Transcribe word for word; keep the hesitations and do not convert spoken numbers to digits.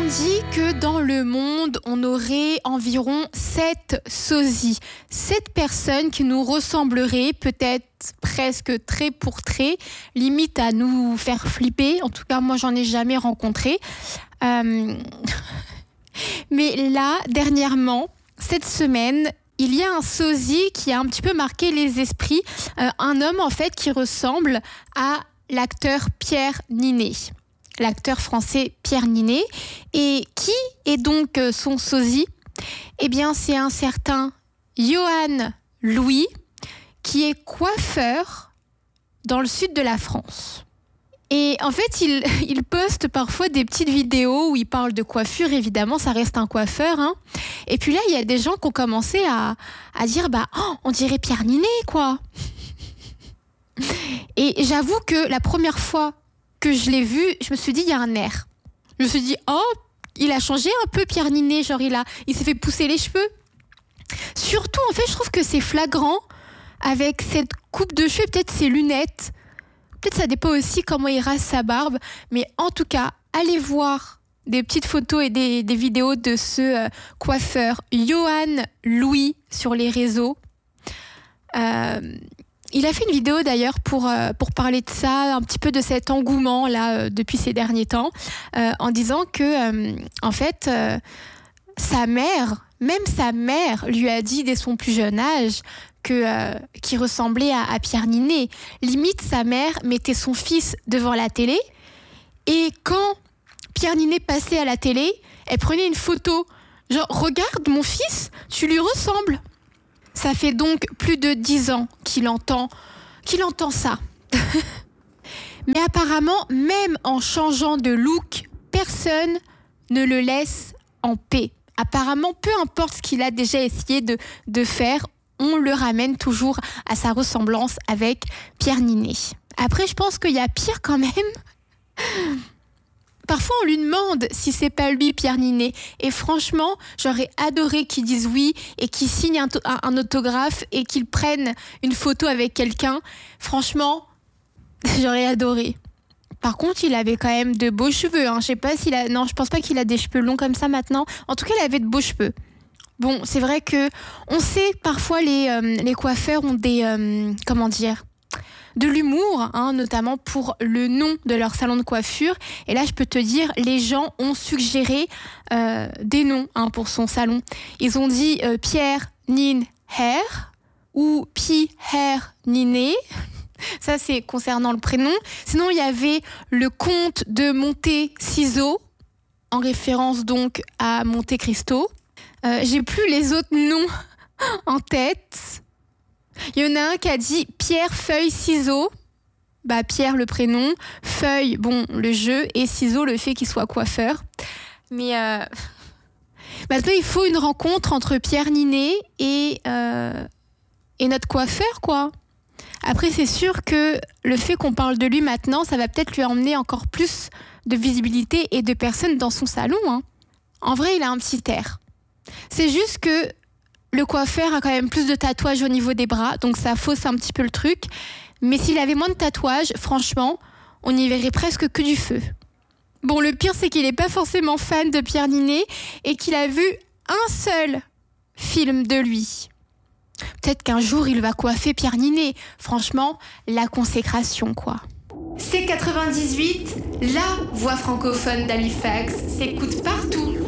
dit que dans le monde, on aurait environ sept sosies. Sept personnes qui nous ressembleraient peut-être presque trait pour trait, limite à nous faire flipper. En tout cas, moi, j'en ai jamais rencontré. Euh... Mais là, dernièrement, cette semaine, il y a un sosie qui a un petit peu marqué les esprits. Euh, un homme, en fait, qui ressemble à l'acteur Pierre Niney. L'acteur français Pierre Niney. Et qui est donc son sosie ? Eh bien, c'est un certain Johan Louis, qui est coiffeur dans le sud de la France. Et en fait, il, il poste parfois des petites vidéos où il parle de coiffure. Évidemment, ça reste un coiffeur. Hein. Et puis là, il y a des gens qui ont commencé à, à dire bah, oh, on dirait Pierre Niney, quoi. Et j'avoue que la première fois que je l'ai vu, je me suis dit, il y a un air. Je me suis dit, oh, il a changé un peu Pierre Niney, genre il, a, il s'est fait pousser les cheveux. Surtout, en fait, je trouve que c'est flagrant avec cette coupe de cheveux, peut-être ses lunettes. Peut-être ça dépend aussi comment il rase sa barbe. Mais en tout cas, allez voir des petites photos et des, des vidéos de ce euh, coiffeur Johan Louis sur les réseaux. Euh, Il a fait une vidéo d'ailleurs pour, euh, pour parler de ça, un petit peu de cet engouement là euh, depuis ces derniers temps, euh, en disant que euh, en fait euh, sa mère, même sa mère lui a dit dès son plus jeune âge que euh, qu'il ressemblait à, à Pierre Niney. Limite, sa mère mettait son fils devant la télé et quand Pierre Niney passait à la télé, elle prenait une photo, genre regarde mon fils, tu lui ressembles. Ça fait donc plus de dix ans qu'il entend, qu'il entend ça. Mais apparemment, même en changeant de look, personne ne le laisse en paix. Apparemment, peu importe ce qu'il a déjà essayé de, de faire, on le ramène toujours à sa ressemblance avec Pierre Niney. Après, je pense qu'il y a pire quand même. Parfois, on lui demande si c'est pas lui, Pierre Niney. Et franchement, j'aurais adoré qu'il dise oui et qu'il signe un, to- un autographe et qu'il prenne une photo avec quelqu'un. Franchement, j'aurais adoré. Par contre, il avait quand même de beaux cheveux. Hein. Je sais pas s'il a... Non, je pense pas qu'il a des cheveux longs comme ça maintenant. En tout cas, il avait de beaux cheveux. Bon, c'est vrai que on sait que parfois les, euh, les coiffeurs ont des... Euh, comment dire ? de l'humour, hein, notamment pour le nom de leur salon de coiffure. Et là, je peux te dire, les gens ont suggéré euh, des noms hein, pour son salon. Ils ont dit euh, Pierre Nin Hair ou Pi Hair Niney. Ça, c'est concernant le prénom. Sinon, il y avait le comte de Monte Ciseaux, en référence donc à Monte Cristo. Euh, j'ai plus les autres noms en tête. Il y en a un qui a dit Pierre, Feuille, Ciseaux. Bah, Pierre, le prénom. Feuille, bon, le jeu. Et Ciseaux, le fait qu'il soit coiffeur. Mais euh... maintenant, il faut une rencontre entre Pierre Niney et, euh... et notre coiffeur, quoi. Après, c'est sûr que le fait qu'on parle de lui maintenant, ça va peut-être lui emmener encore plus de visibilité et de personnes dans son salon. Hein. En vrai, il a un petit air. C'est juste que le coiffeur a quand même plus de tatouages au niveau des bras, donc ça fausse un petit peu le truc. Mais s'il avait moins de tatouages, franchement, on y verrait presque que du feu. Bon, le pire, c'est qu'il n'est pas forcément fan de Pierre Niney et qu'il a vu un seul film de lui. Peut-être qu'un jour, il va coiffer Pierre Niney. Franchement, la consécration, quoi. C quatre-vingt-dix-huit, la voix francophone d'Halifax, s'écoute partout